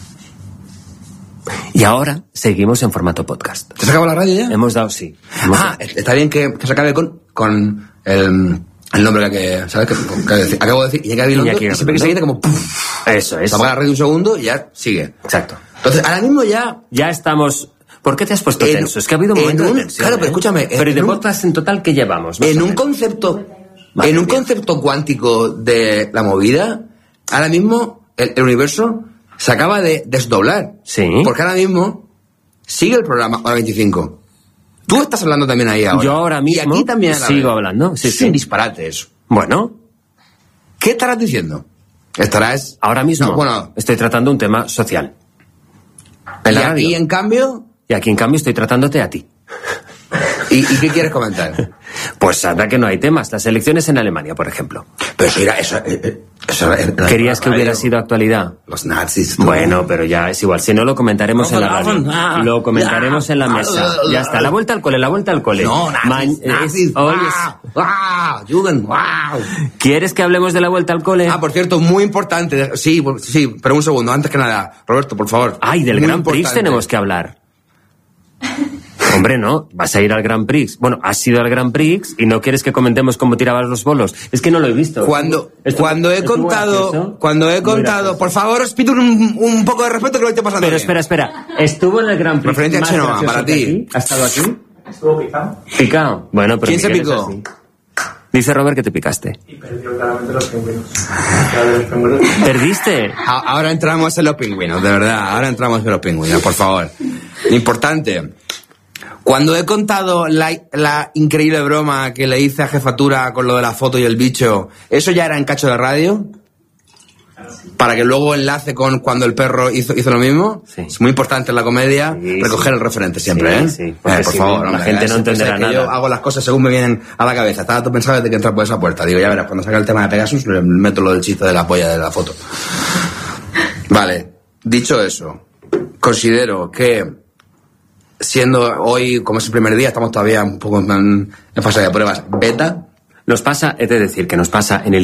Y ahora seguimos en formato podcast. ¿Te has acabado la radio ya? Hemos dado, sí. Hemos ah, dado. Está bien que, que se acabe con, con el, el nombre que, ¿sabes? Que, que acabo de decir, Iñaki Gabilondo. Iñaki Gabilondo. Y siempre que se quita como... Puff, eso es. Se apaga la radio un segundo y ya sigue. Exacto. Entonces, ahora mismo ya... Ya estamos... ¿Por qué te has puesto en, tenso? Es que ha habido un momento un, de tensión. Claro, pero ¿eh? escúchame... Pero ¿y de podcast en total qué llevamos? En un concepto... Vale, en un bien. concepto cuántico de la movida, ahora mismo el, el universo se acaba de desdoblar. Sí. Porque ahora mismo sigue el programa Hora veinticinco. Tú estás hablando también ahí ahora. Yo ahora mismo y aquí también sigo hablando. Sí, es sí. un disparate eso. Bueno. ¿Qué estarás diciendo? Estarás... Ahora mismo no, bueno, estoy tratando un tema social. En y la radio. Y en cambio... Y aquí en cambio estoy tratándote a ti. ¿Y, ¿Y qué quieres comentar? Pues anda que no hay temas. Las elecciones en Alemania, por ejemplo. Pero eso era... Eso, eh, eso era ¿Querías que hubiera sido actualidad? Los nazis. Tú. Bueno, pero ya es igual. Si no, lo comentaremos no, en la radio. No, lo comentaremos ya, en la mesa. Ya está. La vuelta al cole, la vuelta al cole. No, nazis, Ma nazis. Es, hoy es... Wow, Juden, wow. ¿Quieres que hablemos de la vuelta al cole? Ah, por cierto, muy importante. Sí, sí, pero un segundo. Antes que nada, Roberto, por favor. Ay, del muy Grand Prix importante. Tenemos que hablar. Hombre, no, vas a ir al Grand Prix. Bueno, has ido al Grand Prix y no quieres que comentemos cómo tirabas los bolos. Es que no lo he visto. Cuando, esto, cuando he contado, cuando he contado, por favor, os pido un, un poco de respeto que lo esté pasando. Pero bien. espera, espera. Estuvo en el Grand Prix. Referencia a Chenoa, para ti. ¿Ha estado aquí? Estuvo picado. Picado. Bueno, pero ¿quién se picó? Dice Robert que te picaste. Y perdió claramente los pingüinos. ¿Perdiste? Ahora entramos en los pingüinos, de verdad. Ahora entramos en los pingüinos, por favor. Importante. Cuando he contado la, la increíble broma que le hice a Jefatura con lo de la foto y el bicho, ¿eso ya era en cacho de radio? para que luego enlace con cuando el perro hizo, hizo lo mismo. Sí. Es muy importante en la comedia sí, recoger sí. el referente siempre, sí, ¿eh? Sí, eh por si favor, la hombre, gente no entenderá nada. Yo hago las cosas según me vienen a la cabeza. Estaba todo pensado desde que entré por esa puerta. Digo, ya verás, cuando saca el tema de Pegasus, le meto lo del chiste de la polla de la foto. Vale, dicho eso, considero que siendo hoy, como es el primer día, estamos todavía un poco en, en fase de pruebas beta. Nos pasa, he de decir que nos pasa en el